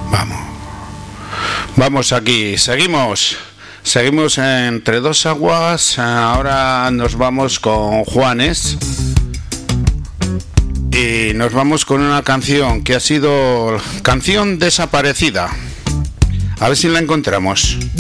Vamos aquí, seguimos entre dos aguas. Ahora nos vamos con Juanes y nos vamos con una canción que ha sido canción desaparecida. A ver si la encontramos.